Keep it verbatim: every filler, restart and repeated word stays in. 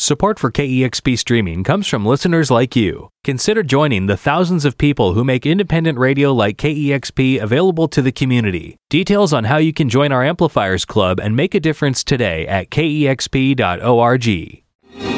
Support for K E X P streaming comes from listeners like you. Consider joining the thousands of people who make independent radio like K E X P available to the community. Details on how you can join our Amplifiers Club and make a difference today at K E X P dot org.